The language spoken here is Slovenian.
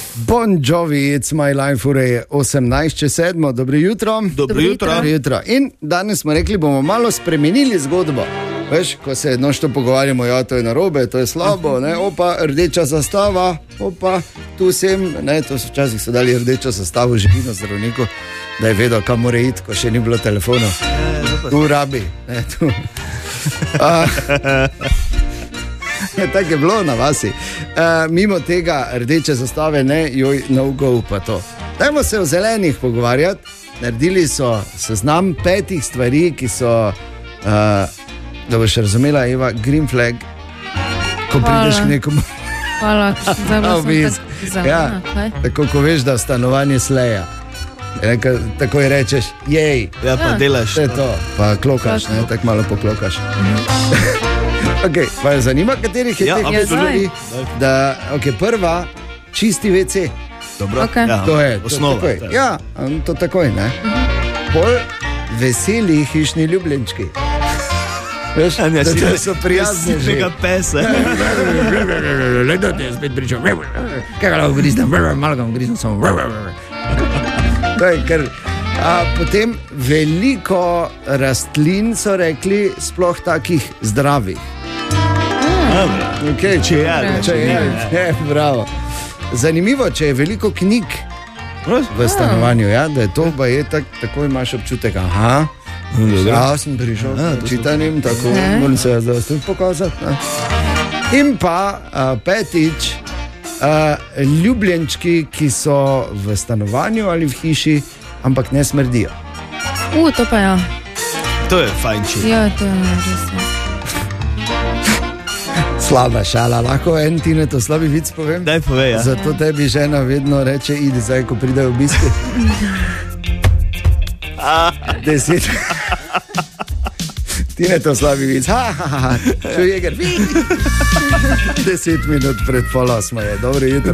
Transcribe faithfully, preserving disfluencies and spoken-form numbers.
Bon Jovi, It's My Life, ura je osemnajst čez sedmo, dobro jutro. Dobro jutro. Dobro jutro. In danes smo rekli, bomo malo spremenili zgodbo. Veš, ko se nošto pogovarjamo, ja, to je narobe, to je slabo, ne, opa, rdeča zastava, opa, tu sem, ne, to so včasih so dali rdečo zastavo živino zdravniku, da je vedel, kam mora iti, ko še ni bilo telefonov. Tu rabi, ne, tu. A, tako je bilo na vasi. Uh, mimo tega rdeče zastave, ne, joj, no go pa to. Dajmo se o zelenih pogovarjati. Naredili so seznam petih stvari, ki so, uh, da boš razumela, Eva, green flag, ko Hvala. prideš k nekomu. Hvala, zdaj bo sem tak Ja, zelena. tako ko veš, da stanovanje sleja. Eka, takoj rečeš, jej, Ja, pa Ja. delaš. to je to, pa klokaš, ne, tako malo poklokaš. Okay, pa je zanima, katerih je Ja, teh absolutno. stvari, da, okay, prva, čisti ve ce. Dobro. Okej. Ja, To je, to osnova. takoj. to je. Ja, to takoj, ne. Pol veseli hišni ljubljenčki. Veš, Ja, ne, da si- te so prijazni že. Tega pesa. Le da te spet pričam. Kaj ga lahko griznem, malo ga griznem samo. To je kar. A potem veliko rastlin so rekli, sploh takih zdravih. Okay, če je, Dobro. če je, je, bravo. Zanimivo, če je veliko knjig v stanovanju, ja, da je to, pa je tak, tako imaš občutek, aha, ja, sem prišel s čitanjem, tako Ne. moram se zdaj tudi pokazati. Ne. In pa a, petič, a, ljubljenčki, ki so v stanovanju ali v hiši, ampak ne smrdijo. U, to pa ja. To je fajnči. Ja, to je res. Ja. Slaba šala, lahko en ti ne to slabi vic povem. Daj povej, ja. Zato tebi žena vedno reče, idi zdaj, ko pridejo obiski. Deset. Ti ne to slabi vic. Ha, ha, ha. Čujeger. Deset minut pred pol osmo je. Dobro jutro.